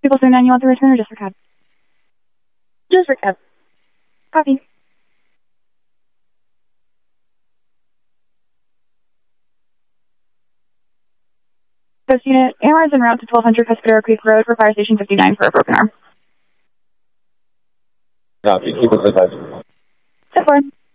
People say 9, you want the return or just for cab? Just for cab. Copy. Ghost unit, AMR is en route to 1200 Pescadero Creek Road for Fire Station 59 for a broken arm. Copy. Keep us advised. 10-4.